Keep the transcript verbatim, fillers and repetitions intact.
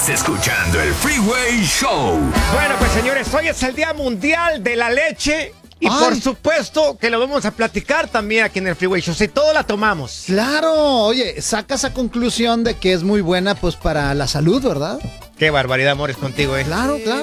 Escuchando el Freeway Show. Bueno, pues señores, hoy es el Día Mundial de la Leche. Y Ay. por supuesto que lo vamos a platicar también aquí en el Freeway Show. Si todo la tomamos. Claro, oye, saca esa conclusión de que es muy buena pues para la salud, ¿verdad? Qué barbaridad, amores, contigo, ¿eh? Claro, claro.